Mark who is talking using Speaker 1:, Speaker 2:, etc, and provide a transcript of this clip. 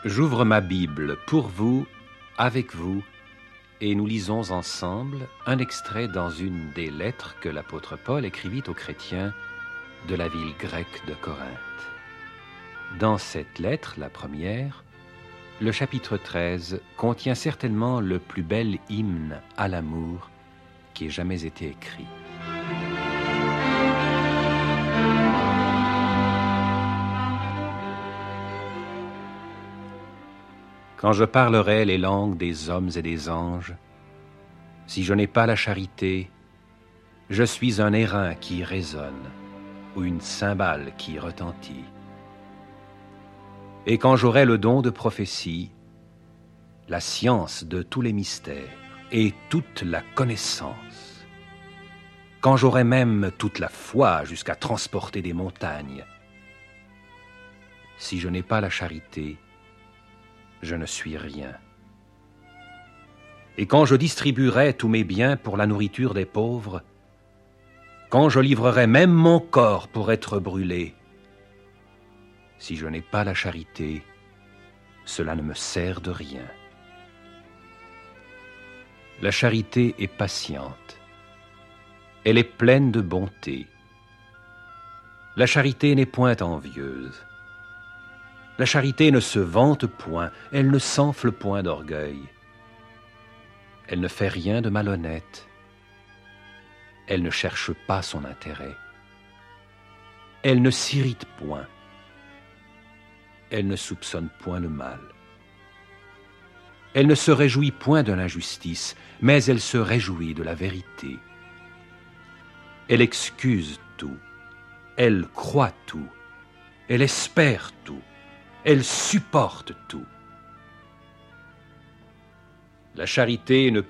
Speaker 1: J'ouvre ma Bible pour vous, avec vous, et nous lisons ensemble un extrait dans une des lettres que l'apôtre Paul écrivit aux chrétiens de la ville grecque de Corinthe. Dans cette lettre, la première, le chapitre 13 contient certainement le plus bel hymne à l'amour qui ait jamais été écrit. Quand je parlerai les langues des hommes et des anges, si je n'ai pas la charité, je suis un airain qui résonne ou une cymbale qui retentit. Et quand j'aurai le don de prophétie, la science de tous les mystères et toute la connaissance, quand j'aurai même toute la foi jusqu'à transporter des montagnes, si je n'ai pas la charité, je ne suis rien. Et quand je distribuerai tous mes biens pour la nourriture des pauvres, quand je livrerai même mon corps pour être brûlé, si je n'ai pas la charité, cela ne me sert de rien. La charité est patiente. Elle est pleine de bonté. La charité n'est point envieuse. La charité ne se vante point, elle ne s'enfle point d'orgueil. Elle ne fait rien de malhonnête. Elle ne cherche pas son intérêt. Elle ne s'irrite point. Elle ne soupçonne point le mal. Elle ne se réjouit point de l'injustice, mais elle se réjouit de la vérité. Elle excuse tout. Elle croit tout. Elle espère tout. Elle supporte tout. La charité ne